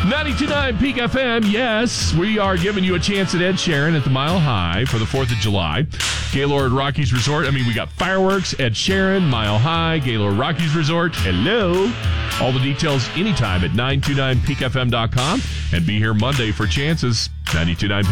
92.9 Peak FM. Yes, we are giving you a chance at Ed Sheeran at the Mile High for the 4th of July. Gaylord Rockies Resort. I mean, we got fireworks, Ed Sheeran, Mile High, Gaylord Rockies Resort. Hello. All the details anytime at 929peakfm.com. And be here Monday for chances. 92.9